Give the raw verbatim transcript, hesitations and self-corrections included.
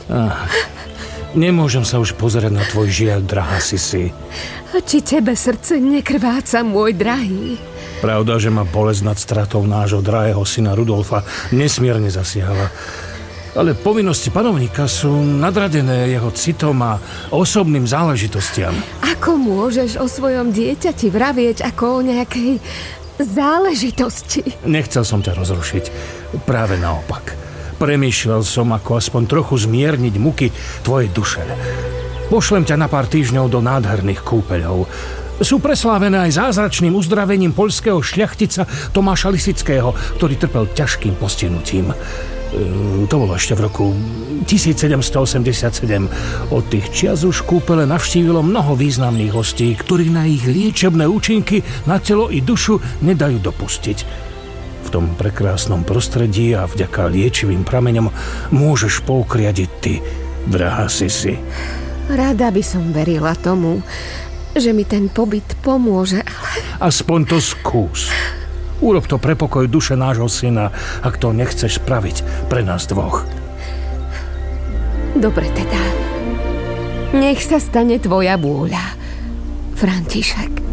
Ah, nemôžem sa už pozerať na tvoj žiaľ, drahá Sisi. Či tebe srdce nekrváca, môj drahý? Pravda, že ma bolesť nad stratou nášho drahého syna Rudolfa nesmierne zasiahla. Ale povinnosti panovníka sú nadradené jeho citom a osobným záležitostiam. Ako môžeš o svojom dieťati vravieť ako o nejakej záležitosti? Nechcel som ťa rozrušiť. Práve naopak. Premýšľal som, ako aspoň trochu zmierniť muky tvojej duše. Pošlem ťa na pár týždňov do nádherných kúpeľov. Sú preslávené aj zázračným uzdravením poľského šľachtica Tomáša Lisického, ktorý trpel ťažkým postihnutím. To bolo ešte v roku tisícsedemstoosemdesiatsedem. Od tých čias už kúpele navštívilo mnoho významných hostí, ktorí na ich liečebné účinky na telo i dušu nedajú dopustiť. V tom prekrásnom prostredí a vďaka liečivým prameňom môžeš poukriadiť ty, drahá Sisi. Rada by som verila tomu, že mi ten pobyt pomôže, ale... Aspoň to skús. Urob to pre pokoj duše nášho syna, ak to nechceš spraviť pre nás dvoch. Dobre teda. Nech sa stane tvoja vôľa, František.